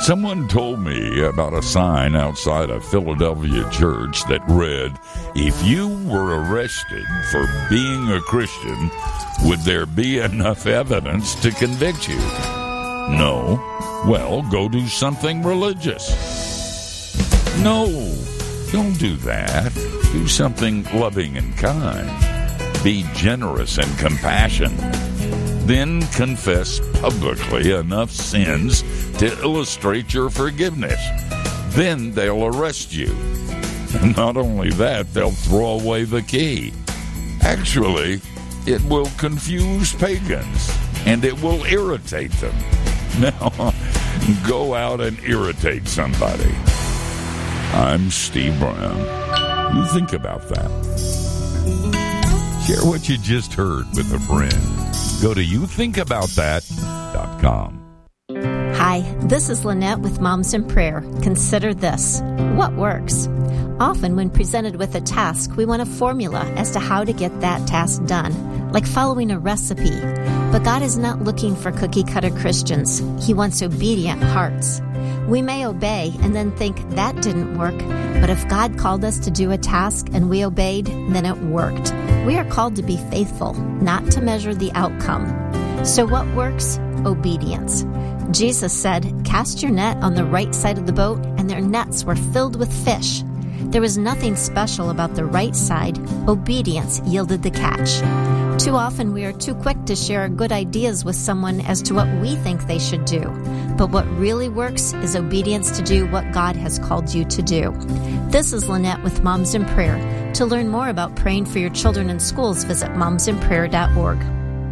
Someone told me about a sign outside a Philadelphia church that read, "If you were arrested for being a Christian, would there be enough evidence to convict you?" No. Well, go do something religious. No, don't do that. Do something loving and kind. Be generous and compassionate. Then confess publicly enough sins to illustrate your forgiveness. Then they'll arrest you. And not only that, they'll throw away the key. Actually, it will confuse pagans, and it will irritate them. Now, go out and irritate somebody. I'm Steve Brown. You think about that. Share what you just heard with a friend. Go to youthinkaboutthat.com. Hi, this is Lynette with Moms in Prayer. Consider this. What works? Often when presented with a task, we want a formula as to how to get that task done, like following a recipe. But God is not looking for cookie-cutter Christians. He wants obedient hearts. We may obey and then think that didn't work, but if God called us to do a task and we obeyed, then it worked. We are called to be faithful, not to measure the outcome. So what works? Obedience. Jesus said, "Cast your net on the right side of the boat," and their nets were filled with fish. There was nothing special about the right side. Obedience yielded the catch. Too often we are too quick to share our good ideas with someone as to what we think they should do. But what really works is obedience to do what God has called you to do. This is Lynette with Moms in Prayer. To learn more about praying for your children in schools, visit momsinprayer.org.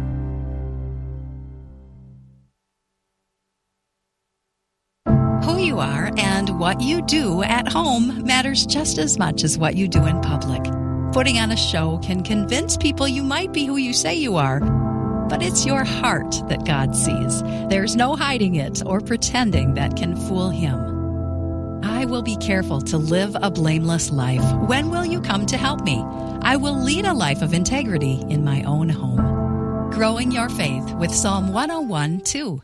Who you are and what you do at home matters just as much as what you do in public. Putting on a show can convince people you might be who you say you are, but it's your heart that God sees. There's no hiding it or pretending that can fool Him. I will be careful to live a blameless life. When will you come to help me? I will lead a life of integrity in my own home. Growing your faith with Psalm 101:2.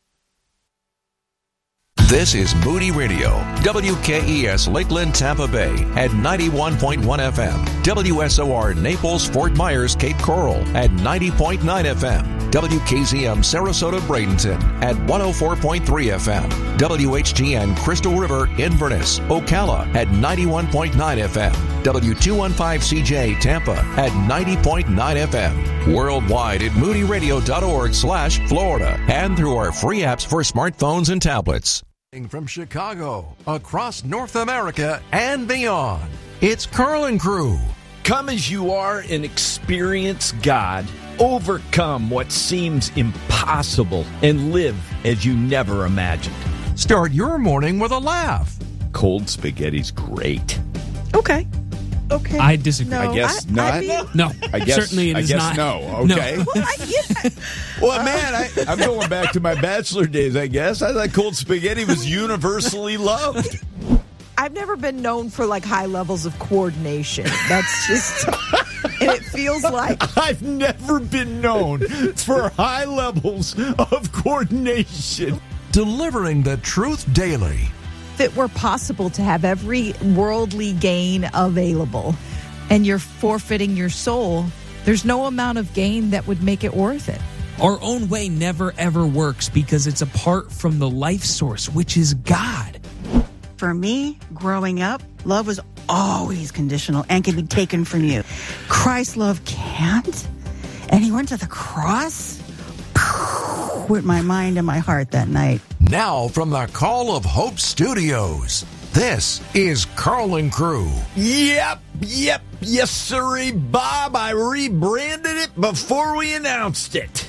This is Moody Radio, WKES Lakeland, Tampa Bay at 91.1 FM, WSOR Naples, Fort Myers, Cape Coral at 90.9 FM, WKZM Sarasota, Bradenton at 104.3 FM, WHGN Crystal River, Inverness, Ocala at 91.9 FM, W215CJ Tampa at 90.9 FM, worldwide at moodyradio.org/Florida, and through our free apps for smartphones and tablets. From Chicago, across North America, and beyond, it's Carl and Crew. Come as you are and experience God. Overcome what seems impossible and live as you never imagined. Start your morning with a laugh. Cold spaghetti's great. Okay. I disagree. No, I guess not. No. I guess, Certainly it is not. No. Okay. No. Well, man, I'm going back to my bachelor days, I guess. I thought cold spaghetti was universally loved. I've never been known for like high levels of coordination. That's just, and it feels like I've never been known for high levels of coordination. Delivering the truth daily. if it were possible to have every worldly gain available and you're forfeiting your soul, there's no amount of gain that would make it worth it. Our own way never, ever works because it's apart from the life source, which is God. For me, growing up, love was always conditional and can be taken from you. Christ's love can't. And he went to the cross with my mind and my heart that night. Now from the Call of Hope Studios, this is Carl and Crew. Yep, yes, sirree, Bob. I rebranded it before we announced it.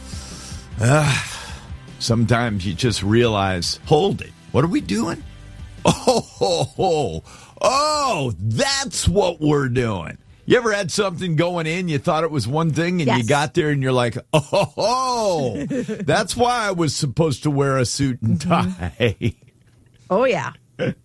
Sometimes you just realize, hold it, what are we doing? Oh, that's what we're doing. You ever had something going in, you thought it was one thing, and you got there and you're like, oh, that's why I was supposed to wear a suit and tie. Oh, yeah.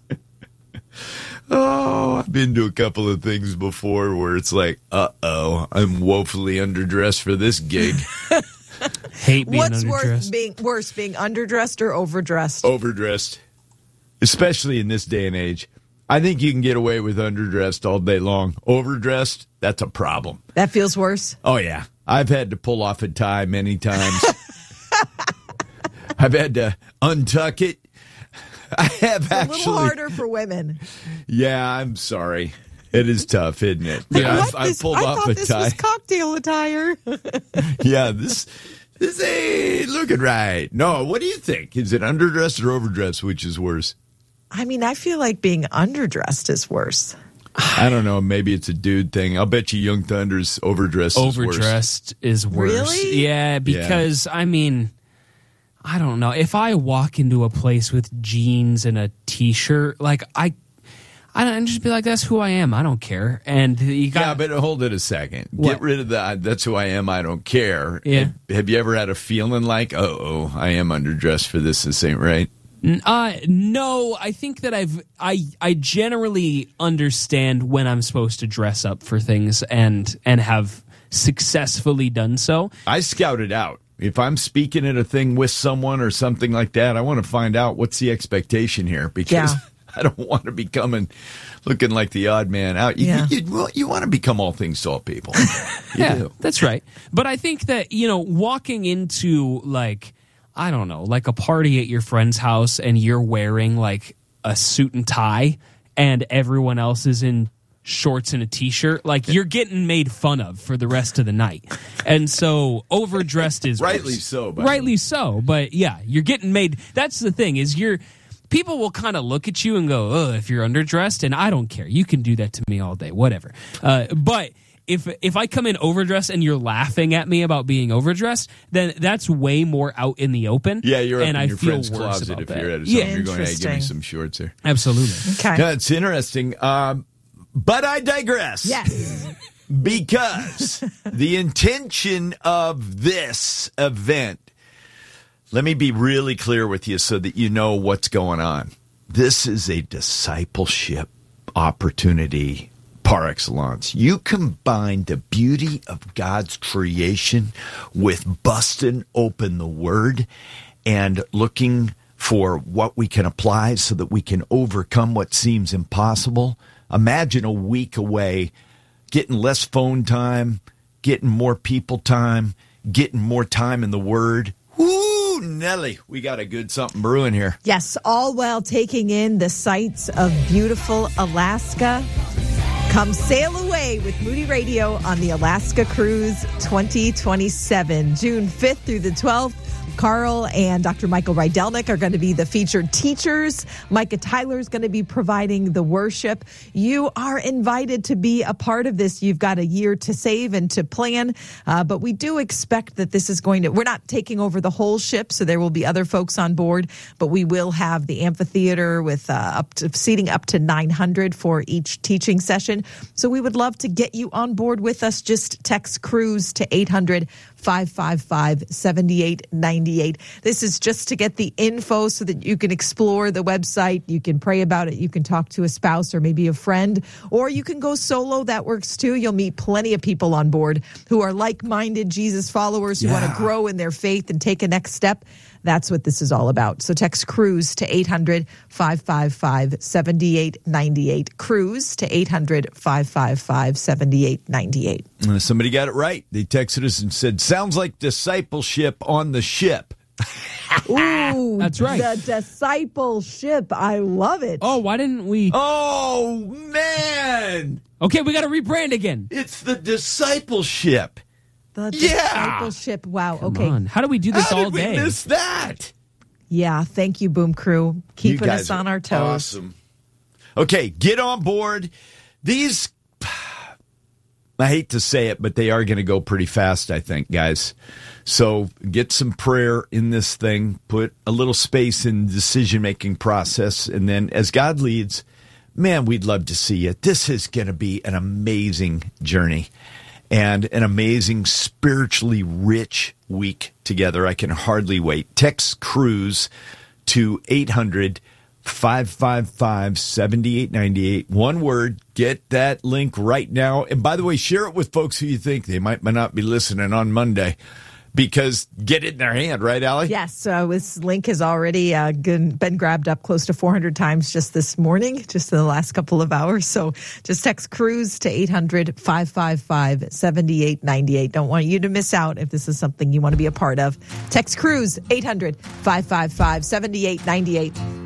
I've been to a couple of things before where it's like, I'm woefully underdressed for this gig. Hate being What's underdressed. worse, being underdressed or overdressed? Overdressed. especially in this day and age. I think you can get away with underdressed all day long. Overdressed, that's a problem. That feels worse. Oh, yeah. I've had to pull off a tie many times. I've had to untuck it. I have It's actually. a little harder for women. Yeah, I'm sorry. It is tough, isn't it? Yeah, I pulled off a this tie. was cocktail attire. Yeah, this ain't looking right. No, what do you think? Is it underdressed or overdressed? Which is worse? I mean, I feel like being underdressed is worse. I don't know. Maybe it's a dude thing. I'll bet you Young Thunder's overdressed. Overdressed is worse. Really? Yeah, because I mean, I don't know. If I walk into a place with jeans and a t-shirt, like I just be like, that's who I am. I don't care. And you got. Yeah, but hold it a second. What? Get rid of that. That's who I am. I don't care. Yeah. Have you ever had a feeling like, I am underdressed for this? This ain't right. No, I think that I generally understand when I'm supposed to dress up for things and have successfully done so. I scout it out. If I'm speaking at a thing with someone or something like that, I want to find out what's the expectation here, because I don't want to be looking like the odd man out. You want to become all things to all people. You do. That's right. But I think that, walking into like, I don't know, like a party at your friend's house and you're wearing like a suit and tie and everyone else is in shorts and a t-shirt, like you're getting made fun of for the rest of the night. And so overdressed is rightly worse. so. Rightly so. But yeah, you're getting made. That's the thing is people will kind of look at you and go, if you're underdressed, and I don't care. You can do that to me all day, whatever. But if I come in overdressed and you're laughing at me about being overdressed, then that's way more out in the open. Yeah, you're up and in I your feel friend's worse closet about if that. you're at a Yeah, you're going, hey, give me interesting. some shorts here. Absolutely. Okay. Yeah, it's interesting. But I digress. Yes. Because the intention of this event, let me be really clear with you so that you know what's going on. This is a discipleship opportunity par excellence. You combine the beauty of God's creation with busting open the Word and looking for what we can apply so that we can overcome what seems impossible. Imagine a week away, getting less phone time, getting more people time, getting more time in the Word. Woo, Nelly, we got a good something brewing here. Yes, all while taking in the sights of beautiful Alaska. Come sail away with Moody Radio on the Alaska Cruise 2027, June 5th through the 12th. Carl and Dr. Michael Rydelnik are going to be the featured teachers. Micah Tyler is going to be providing the worship. You are invited to be a part of this. You've got a year to save and to plan, but we do expect that this is we're not taking over the whole ship, so there will be other folks on board, but we will have the amphitheater with seating up to 900 for each teaching session. So we would love to get you on board with us. Just text CRUISE to 800-555-7898. This is just to get the info so that you can explore the website. You can pray about it. You can talk to a spouse or maybe a friend, or you can go solo. That works too. You'll meet plenty of people on board who are like-minded Jesus followers who want to grow in their faith and take a next step. That's what this is all about. So text CRUISE to 800-555-7898. CRUISE to 800-555-7898. Somebody got it right. They texted us and said, sounds like discipleship on the ship. Ooh, That's right. The discipleship. I love it. Oh, why didn't we? Oh, man. Okay, we got to rebrand again. It's the discipleship. The Yeah. discipleship. Wow. Come Okay. on. How do we do this How all did day? we miss that? Yeah. Thank you, Boom Crew. Keeping You guys us on are our toes. Awesome. Okay, get on board. These, I hate to say it, but they are going to go pretty fast, I think, guys. So get some prayer in this thing. Put a little space in the decision-making process. And then as God leads, man, we'd love to see you. This is going to be an amazing journey and an amazing, spiritually rich week together. I can hardly wait. Text CRUISE to 800-555-7898. One word. Get that link right now. And by the way, share it with folks who you think they might not be listening on Monday. because get it in their hand, right, Allie? Yes, this link has already been grabbed up close to 400 times just this morning, just in the last couple of hours. So just text Cruise to 800-555-7898. Don't want you to miss out if this is something you want to be a part of. Text Cruise, 800-555-7898.